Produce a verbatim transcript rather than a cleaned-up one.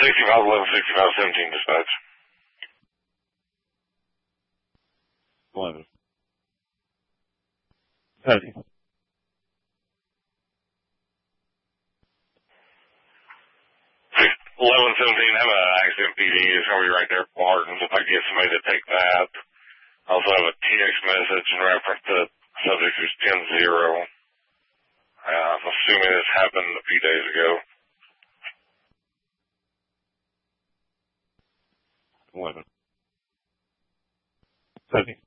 sixty-five eleven, sixty-five seventeen dispatch. eleven. Petty. eleven seventeen, have an accident P D. It's going to be right there at Martin's if I get somebody to take that. I also have a text message in reference to subject who's ten zero. Uh, I'm assuming this happened a few days ago. eleven. Petty.